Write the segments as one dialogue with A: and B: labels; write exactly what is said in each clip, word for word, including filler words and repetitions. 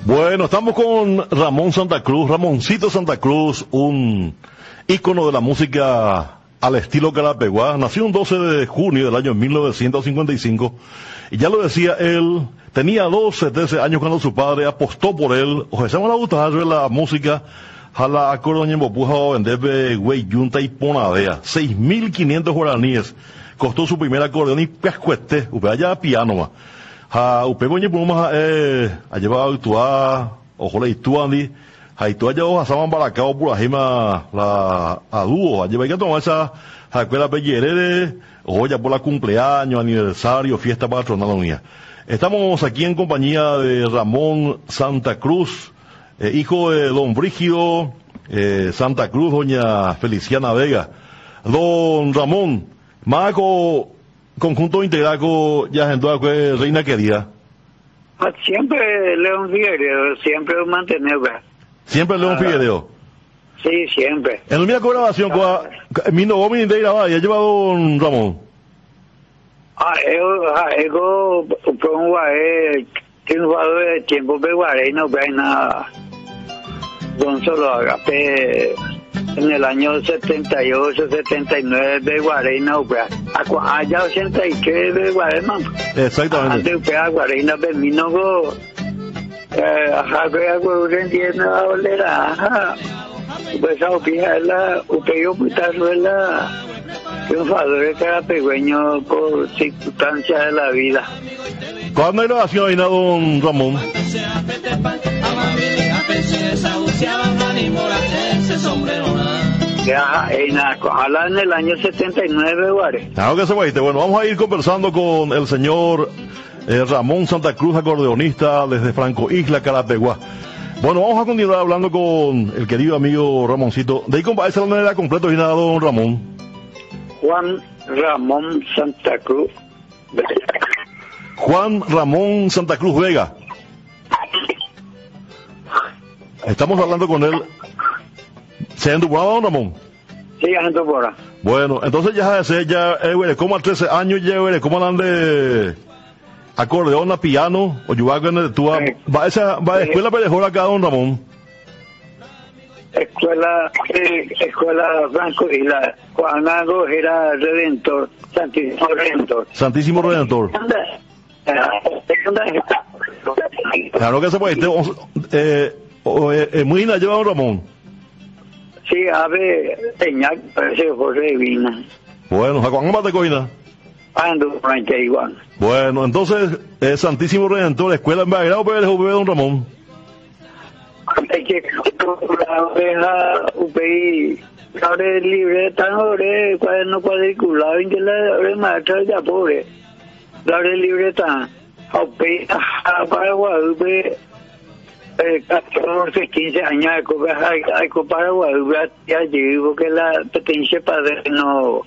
A: Bueno, estamos con Ramón Santa Cruz, Ramoncito Santa Cruz, un ícono de la música al estilo Carapeguá. Nació un doce de junio del año mil novecientos cincuenta y cinco y ya lo decía él, tenía doce, trece años cuando su padre apostó por él. O sea, me gusta la música a la acordeón en Bopuja o vender güey yunta y ponadea. seis mil quinientos guaraníes costó su primer acordeón y pescuete, upea ya piano más. Ha upe goñe puma eh ha llevado tua ojo le tuandi ha tua ya o saban baracao por ajima la a dúo ha llevado que tomar esa ha escuela pellerere o ya por la cumpleaños, aniversario, fiesta patronal mía. Estamos aquí en compañía de Ramón Santa Cruz, eh, hijo de don Brígido eh, Santa Cruz, doña Feliciana Vega. Don Ramón, Maco conjunto integraco ya en toda reina querida.
B: Siempre León Figueredo, siempre lo mantenemos.
A: Siempre León
B: ah,
A: Figueredo.
B: Sí, siempre.
A: En la misma colaboración
B: ah,
A: con mi no gomi de grabada ya lleva don Ramón.
B: Ah, yo, ah, yo con guare, triunfador de tiempo de guare, no ve nada. Don solo agape. En el año setenta y ocho, setenta y nueve de Guarena, allá ochenta y tres de Guarena.
A: Exactamente.
B: Antes de Guarena, Bermino, ajá, que hago entiendo la bolera, ajá. Pues a opiarla, upeo putarla, triunfadores carapegüeños por circunstancias de la vida.
A: ¿Cuándo hay grabación ahí, don Ramón?
B: Ya, en, ojalá en el año setenta y nueve, Guare.
A: Claro que se va. Bueno, vamos a ir conversando con el señor eh, Ramón Santa Cruz, acordeonista desde Franco Isla, Carapeguá. Bueno, vamos a continuar hablando con el querido amigo Ramoncito. De ahí compadece la manera completa y nada, don Ramón.
B: Juan Ramón Santa Cruz Vega.
A: Juan Ramón Santa Cruz Vega. Estamos hablando con él. ¿Se ha entuporado, don Ramón?
B: Sí, ya se entupora.
A: Bueno, entonces ya se ya, eh, güey, como a trece años ya, güey, ¿cómo andan de acordeón a piano? O yo hago en tu va a esa, va a escuela pelejora acá, don Ramón.
B: Escuela, eh, escuela Franco y la Juanago era Redentor, Santísimo Redentor.
A: Santísimo Redentor. Claro que se puede. Eh, eh, eh, muy bien, lleva don Ramón.
B: Sí, a ver, señal, parece José Vina.
A: Bueno, ¿a más de coina?
B: Ando, treinta y uno.
A: Bueno, entonces, eh, Santísimo Redentor, escuela en Bagrado, pero el don Ramón.
B: Hay que la oveja, U P I, ahora es libre, tan ore, cuaderno cuadriculado, en que la hora maestra ya pobre. La hora libre tan, U P I, a Paraguay, U P I. catorce, quince años de copa, hay copa Paraguay, ya llegué porque la petencia padre no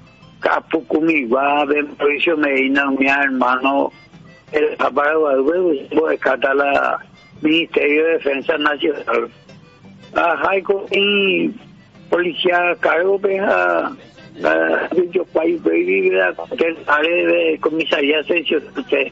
B: Capucumiba, Ben Mauricio Medina, mi hermano, el Paraguay, voy a descartar la Ministerio de Defensa Nacional. Hay y policía cargo, peja, yo país, baby, el área de comisaría sección, usted.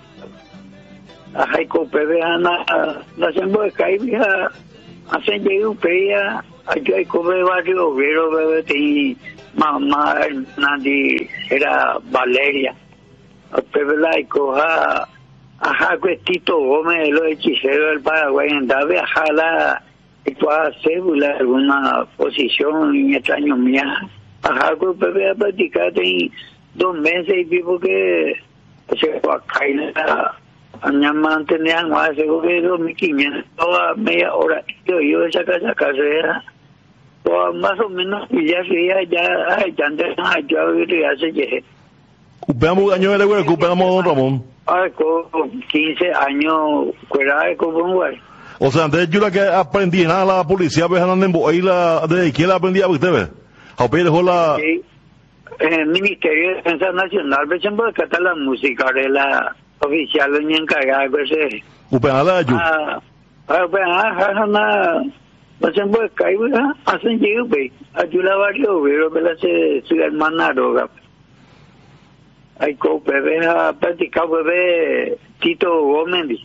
B: Hay cope veana la sembo de caibia hacen llegar un peya aquí hay cope barrio obrero bebé y mamá nadie era Valeria pepe la y coja ajá cuestito Gómez los hechiceros del Paraguay andaba ajá la y toda cédula alguna posición en extraño mía ajá cope a practicar en dos meses y vivo que se fue a caer años más tenían más seguro que dos mil quinientos toda media hora yo yo esa casa casera toda más o menos y ya sería ya ya antes yo ya se llegué
A: cupamos años de güey cupamos don Ramón
B: ah con quince años fuera de Copón.
A: O sea antes yo la que aprendí nada la policía pues andan en ahí la de quién la aprendía usted ve a usted dejó la
B: sí en el Ministerio de Defensa Nacional pues siempre acá la música de la oficial en encargado pues eh
A: upenala yo
B: ah ah pues ah na pues en pues caigo hacen llego pues ayuda varios pero pero se su hermana droga hay cope ve a practicar bebé Tito Gómez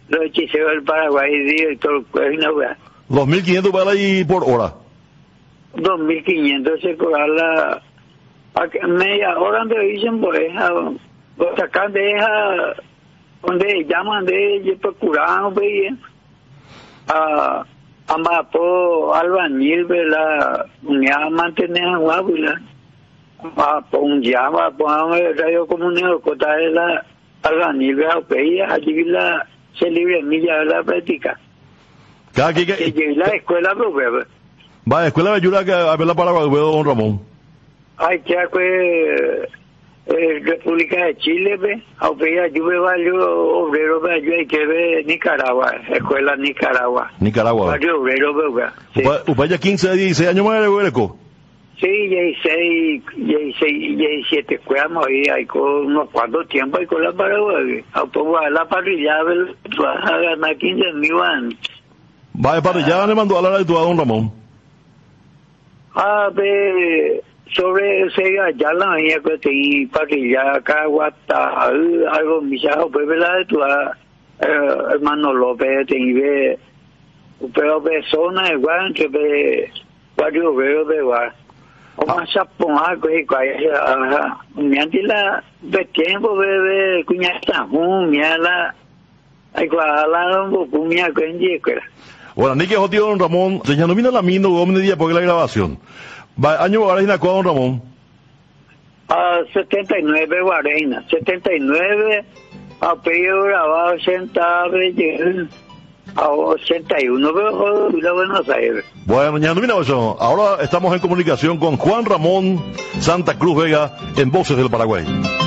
B: los hechiceros del Paraguay, director, pues, no,
A: dos mil quinientos para ahí por hora.
B: dos mil quinientos se cobra la a media hora donde dicen pues a pues acá deja donde llaman de ellos procurando pues a a mapo albañil la unidad mantener agua la a pon llama pon radio comunero cota de la albañil a pues allí la se libre milla de la práctica
A: cada que
B: que la escuela propia.
A: Va, escuela de ayuda que a ver la Paraguay, don Ramón.
B: Ay, que fue eh, República de Chile, ve, aunque yo veo varios obreros, ve, yo hay que ver Nicaragua, escuela Nicaragua.
A: Nicaragua.
B: Varios obreros, ve, sí.
A: ¿Usted ya quince, dieciséis años más de Huereco?
B: Sí, dieciséis, dieciséis, diecisiete escuelas, y hay con unos cuantos tiempos hay con la Paraguay. Aunque la parrilla, vas a ganar quince mil años.
A: Va, de parrilla, le mandó a la de tu a don Ramón.
B: Ah, ve, sobre ese allá la mía que te y parrilla, caguata, algo misado, pues verdad de tu hermano López, te ve, pero persona igual que ve varios veros de igual. O más chaponga que ajá, me antila de tiempo bebe cuñata, un miala, hay cuala un poco mía que en diecera.
A: Bueno, ni que jodido don Ramón, se ya no vino la mina, gómez día porque la grabación. Va, año Guarena, ¿cuál don Ramón?
B: Ah, setenta y nueve Guarena, setenta y nueve, apellido grabado ochenta, a ochenta y uno, pero de Buenos Aires.
A: Bueno, ya no vino eso. Ahora estamos en comunicación con Juan Ramón Santa Cruz Vega en Voces del Paraguay.